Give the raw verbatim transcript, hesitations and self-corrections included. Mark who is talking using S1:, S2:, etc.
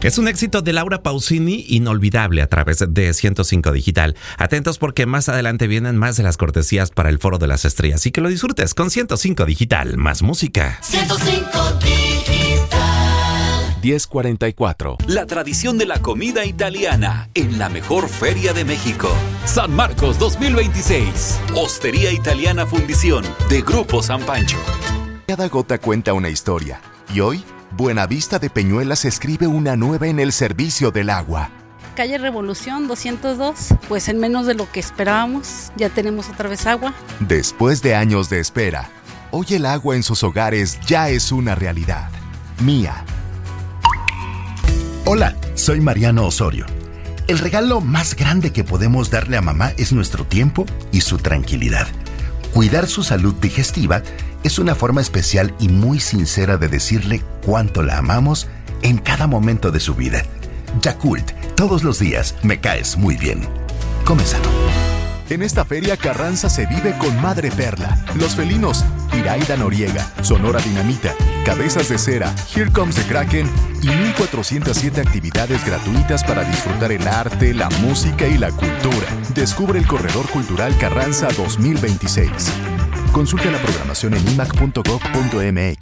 S1: Es un éxito de Laura Pausini inolvidable a través de ciento cinco Digital. Atentos porque más adelante vienen más de las cortesías para el Foro de las Estrellas. Así que lo disfrutes con ciento cinco Digital. Más música.
S2: ciento cinco Digital.
S3: diez cuarenta y cuatro.
S4: La tradición de la comida italiana en la mejor feria de México. San Marcos dos mil veintiséis. Hostería Italiana Fundición de Grupo San Pancho.
S5: Cada gota cuenta una historia. Y hoy, Buenavista de Peñuelas escribe una nueva en el servicio del agua.
S6: Calle Revolución doscientos dos, pues en menos de lo que esperábamos, ya tenemos otra vez agua.
S5: Después de años de espera, hoy el agua en sus hogares ya es una realidad. Mía.
S7: Hola, soy Mariano Osorio. El regalo más grande que podemos darle a mamá es nuestro tiempo y su tranquilidad. Cuidar su salud digestiva es una forma especial y muy sincera de decirle cuánto la amamos en cada momento de su vida. Yakult, todos los días me caes muy bien. Come sano.
S5: En esta feria Carranza se vive con Madre Perla, Los Felinos, Iraida Noriega, Sonora Dinamita, Cabezas de Cera, Here Comes the Kraken y mil cuatrocientas siete actividades gratuitas para disfrutar el arte, la música y la cultura. Descubre el Corredor Cultural Carranza dos mil veintiséis. Consulta la programación en i m a c punto gov punto m x.